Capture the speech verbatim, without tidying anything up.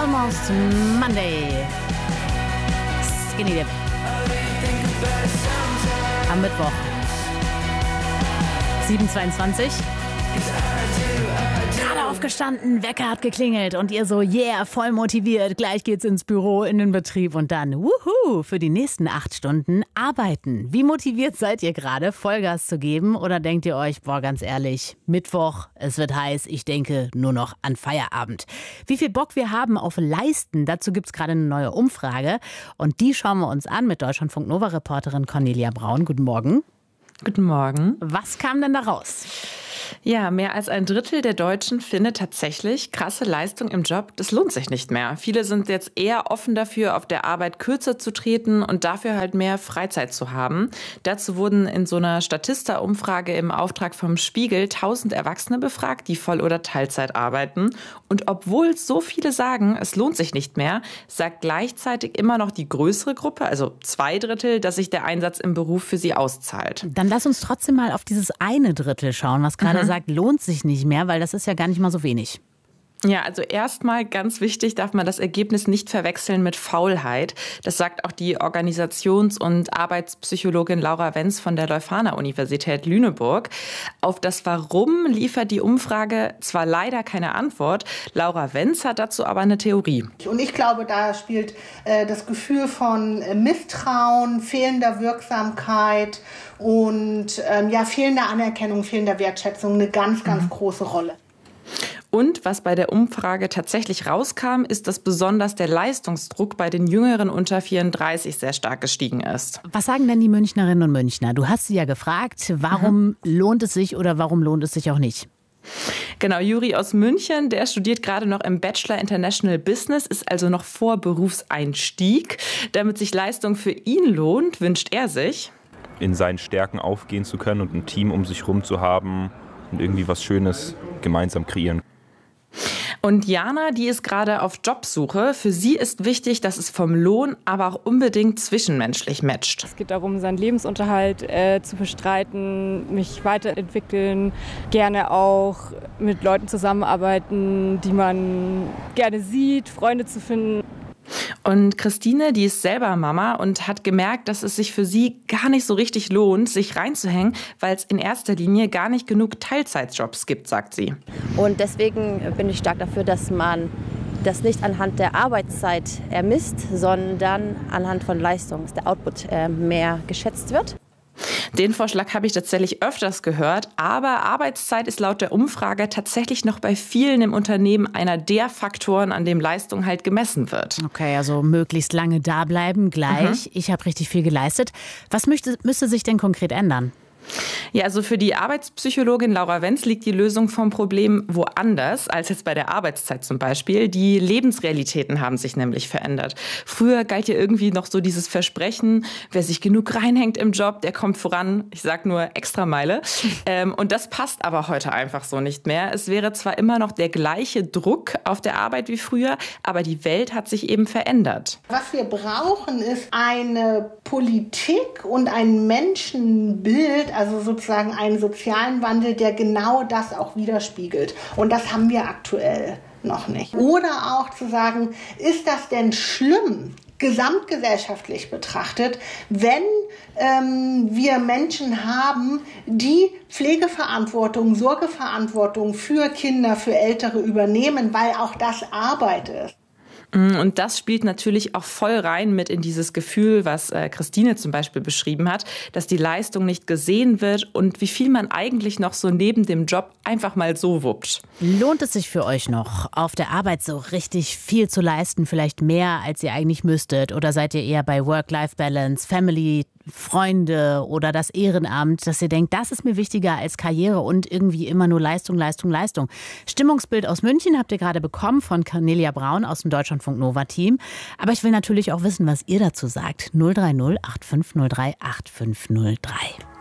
Almost Monday. Skinny Dip. Am Mittwoch. sieben Uhr zweiundzwanzig. Gerade aufgestanden, Wecker hat geklingelt und ihr so, yeah, voll motiviert. Gleich geht's ins Büro, in den Betrieb und dann, wuhu, für die nächsten acht Stunden arbeiten. Wie motiviert seid ihr gerade, Vollgas zu geben? Oder denkt ihr euch, boah, ganz ehrlich, Mittwoch, es wird heiß, ich denke nur noch an Feierabend. Wie viel Bock wir haben auf Leisten, dazu gibt's gerade eine neue Umfrage. Und die schauen wir uns an mit Deutschlandfunk-Nova-Reporterin Cornelia Braun. Guten Morgen. Guten Morgen. Was kam denn da raus? Ja, mehr als ein Drittel der Deutschen findet tatsächlich, krasse Leistung im Job, das lohnt sich nicht mehr. Viele sind jetzt eher offen dafür, auf der Arbeit kürzer zu treten und dafür halt mehr Freizeit zu haben. Dazu wurden in so einer Statista-Umfrage im Auftrag vom Spiegel tausend Erwachsene befragt, die Voll- oder Teilzeit arbeiten. Und obwohl so viele sagen, es lohnt sich nicht mehr, sagt gleichzeitig immer noch die größere Gruppe, also zwei Drittel, dass sich der Einsatz im Beruf für sie auszahlt. Dann lass uns trotzdem mal auf dieses eine Drittel schauen, was gerade sagt, lohnt sich nicht mehr, weil das ist ja gar nicht mal so wenig. Ja, also erstmal ganz wichtig, darf man das Ergebnis nicht verwechseln mit Faulheit. Das sagt auch die Organisations- und Arbeitspsychologin Laura Wenz von der Leuphana-Universität Lüneburg. Auf das Warum liefert die Umfrage zwar leider keine Antwort, Laura Wenz hat dazu aber eine Theorie. Und ich glaube, da spielt äh, das Gefühl von äh, Misstrauen, fehlender Wirksamkeit und ähm, ja, fehlender Anerkennung, fehlender Wertschätzung eine ganz, ganz mhm. große Rolle. Und was bei der Umfrage tatsächlich rauskam, ist, dass besonders der Leistungsdruck bei den Jüngeren unter vierunddreißig sehr stark gestiegen ist. Was sagen denn die Münchnerinnen und Münchner? Du hast sie ja gefragt, warum mhm. lohnt es sich oder warum lohnt es sich auch nicht? Genau, Juri aus München, der studiert gerade noch im Bachelor International Business, ist also noch vor Berufseinstieg. Damit sich Leistung für ihn lohnt, wünscht er sich, in seinen Stärken aufgehen zu können und ein Team um sich herum zu haben und irgendwie was Schönes gemeinsam kreieren. Und Jana, die ist gerade auf Jobsuche. Für sie ist wichtig, dass es vom Lohn, aber auch unbedingt zwischenmenschlich matcht. Es geht darum, seinen Lebensunterhalt äh, zu bestreiten, mich weiterentwickeln, gerne auch mit Leuten zusammenarbeiten, die man gerne sieht, Freunde zu finden. Und Christine, die ist selber Mama und hat gemerkt, dass es sich für sie gar nicht so richtig lohnt, sich reinzuhängen, weil es in erster Linie gar nicht genug Teilzeitjobs gibt, sagt sie. Und deswegen bin ich stark dafür, dass man das nicht anhand der Arbeitszeit ermisst, sondern anhand von Leistung, dass der Output mehr geschätzt wird. Den Vorschlag habe ich tatsächlich öfters gehört, aber Arbeitszeit ist laut der Umfrage tatsächlich noch bei vielen im Unternehmen einer der Faktoren, an dem Leistung halt gemessen wird. Okay, also möglichst lange da bleiben, gleich. Mhm. Ich habe richtig viel geleistet. Was müsste, müsste sich denn konkret ändern? Ja, also für die Arbeitspsychologin Laura Wenz liegt die Lösung vom Problem woanders als jetzt bei der Arbeitszeit zum Beispiel. Die Lebensrealitäten haben sich nämlich verändert. Früher galt ja irgendwie noch so dieses Versprechen, wer sich genug reinhängt im Job, der kommt voran. Ich sag nur Extrameile. Ähm, und das passt aber heute einfach so nicht mehr. Es wäre zwar immer noch der gleiche Druck auf der Arbeit wie früher, aber die Welt hat sich eben verändert. Was wir brauchen, ist eine Politik und ein Menschenbild, also sozusagen einen sozialen Wandel, der genau das auch widerspiegelt. Und das haben wir aktuell noch nicht. Oder auch zu sagen, ist das denn schlimm, gesamtgesellschaftlich betrachtet, wenn ähm, wir Menschen haben, die Pflegeverantwortung, Sorgeverantwortung für Kinder, für Ältere übernehmen, weil auch das Arbeit ist. Und das spielt natürlich auch voll rein mit in dieses Gefühl, was äh, Christine zum Beispiel beschrieben hat, dass die Leistung nicht gesehen wird und wie viel man eigentlich noch so neben dem Job einfach mal so wuppt. Lohnt es sich für euch noch, auf der Arbeit so richtig viel zu leisten, vielleicht mehr, als ihr eigentlich müsstet? Oder seid ihr eher bei Work-Life-Balance, Family, Freunde oder das Ehrenamt, dass ihr denkt, das ist mir wichtiger als Karriere und irgendwie immer nur Leistung, Leistung, Leistung? Stimmungsbild aus München habt ihr gerade bekommen von Cornelia Braun aus dem Deutschlandfunk-Nova-Team. Aber ich will natürlich auch wissen, was ihr dazu sagt. null drei null acht fünf null drei acht fünf null drei.